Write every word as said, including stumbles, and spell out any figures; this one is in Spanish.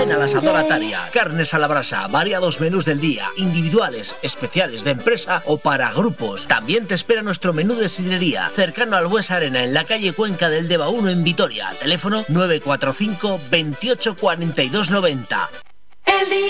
Ven a la Asadora Taria. Carnes a la brasa, variados menús del día, individuales, especiales de empresa o para grupos. También te espera nuestro menú de sidrería, cercano al Buesa Arena, en la calle Cuenca del Deva uno en Vitoria. Teléfono nueve cuatro cinco veintiocho cuarenta y dos noventa.